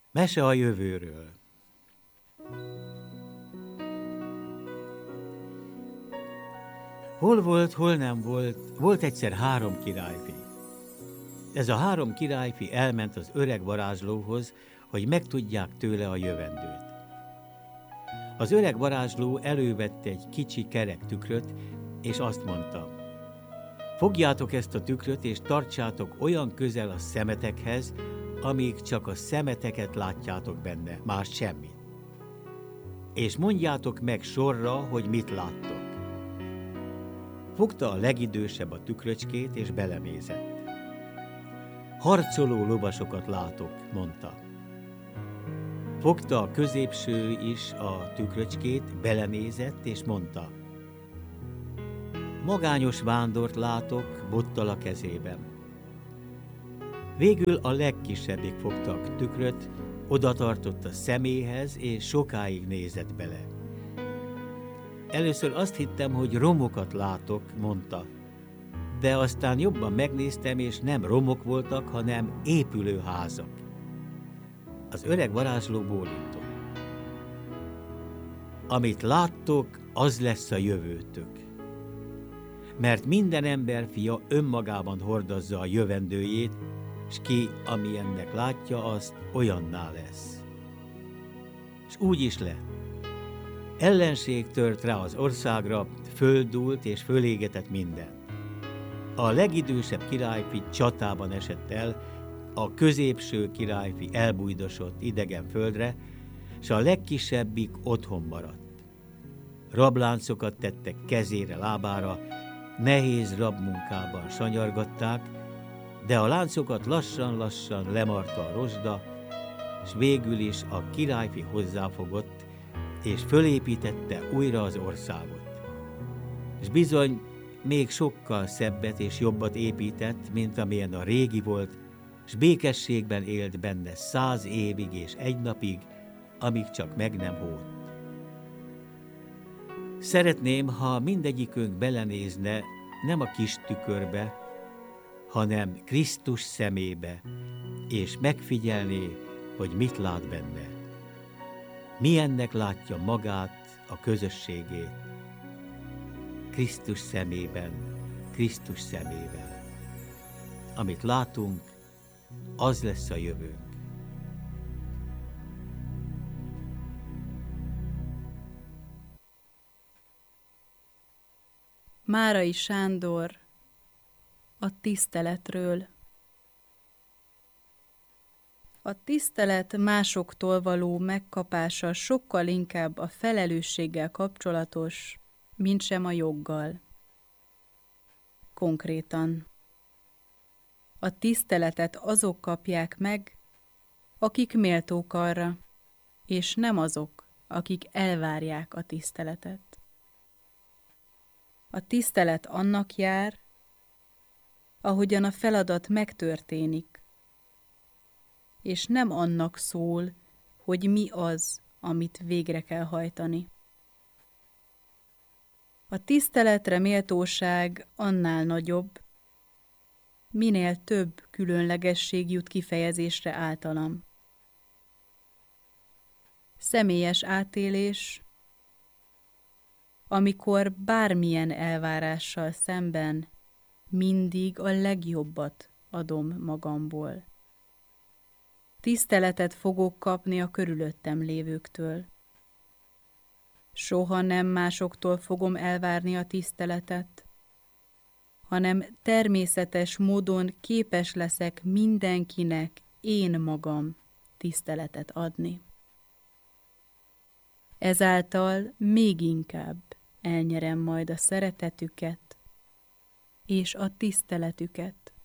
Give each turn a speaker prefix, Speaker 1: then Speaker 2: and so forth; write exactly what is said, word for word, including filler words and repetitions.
Speaker 1: Mese a jövőről. Hol volt, hol nem volt, volt egyszer három királyfi. Ez a három királyfi elment az öreg varázslóhoz, hogy megtudják tőle a jövendőt. Az öreg varázsló elővette egy kicsi kerek tükröt, és azt mondta: fogjátok ezt a tükröt, és tartsátok olyan közel a szemetekhez, amíg csak a szemeteket látjátok benne, más semmit. És mondjátok meg sorra, hogy mit láttok. Fogta a legidősebb a tükröcskét, és belenézett. Harcoló lovasokat látok, mondta. Fogta a középső is a tükröcskét, belenézett, és mondta: magányos vándort látok, bottal a kezében. Végül a legkisebbik fogta a tükröt, oda tartott a szeméhez, és sokáig nézett bele. Először azt hittem, hogy romokat látok, mondta, de aztán jobban megnéztem, és nem romok voltak, hanem épülő házak. Az öreg varázsló bólintott. Amit láttok, az lesz a jövőtök. Mert minden ember fia önmagában hordozza a jövendőjét, s ki, ami ennek látja, azt olyanná lesz. És úgy is lett. Ellenség tört rá az országra, földult és fölégetett minden. A legidősebb királyfi csatában esett el, a középső királyfi elbújdosott idegen földre, s a legkisebbik otthon maradt. Rabláncokat tettek kezére, lábára, nehéz rabmunkában sanyargatták, de a láncokat lassan-lassan lemarta a rozsda, s végül is a királyfi hozzáfogott, és fölépítette újra az országot. És bizony még sokkal szebbet és jobbat épített, mint amilyen a régi volt, s békességben élt benne száz évig és egy napig, amíg csak meg nem hódt. Szeretném, ha mindegyikünk belenézne nem a kis tükörbe, hanem Krisztus szemébe, és megfigyelné, hogy mit lát benne. Milyennek látja magát, a közösségét. Krisztus szemében, Krisztus szemével. Amit látunk, az lesz a jövőnk.
Speaker 2: Márai Sándor a tiszteletről. A tisztelet másoktól való megkapása sokkal inkább a felelősséggel kapcsolatos, mint sem a joggal. Konkrétan. A tiszteletet azok kapják meg, akik méltók arra, és nem azok, akik elvárják a tiszteletet. A tisztelet annak jár, ahogyan a feladat megtörténik, és nem annak szól, hogy mi az, amit végre kell hajtani. A tiszteletre méltóság annál nagyobb, minél több különlegesség jut kifejezésre általam. Személyes átélés, amikor bármilyen elvárással szemben mindig a legjobbat adom magamból. Tiszteletet fogok kapni a körülöttem lévőktől. Soha nem másoktól fogom elvárni a tiszteletet, hanem természetes módon képes leszek mindenkinek én magam tiszteletet adni. Ezáltal még inkább elnyerem majd a szeretetüket és a tiszteletüket.